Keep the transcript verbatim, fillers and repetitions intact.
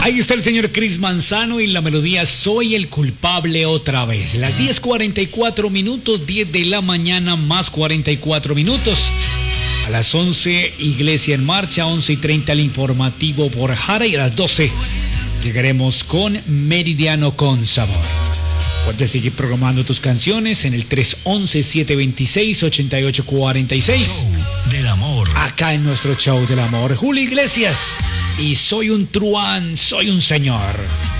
Ahí está el señor Chris Manzano y la melodía Soy el culpable otra vez. Las diez cuarenta y cuatro minutos, diez de la mañana más cuarenta y cuatro minutos. A las once, Iglesia en Marcha, once y treinta el informativo por Jara y a las doce llegaremos con Meridiano con Sabor. Puedes seguir programando tus canciones en el tres once, siete veintiséis, ochenta y ocho cuarenta y seis. Show del amor. Acá en nuestro show del amor. Julio Iglesias y Soy un truán, soy un señor.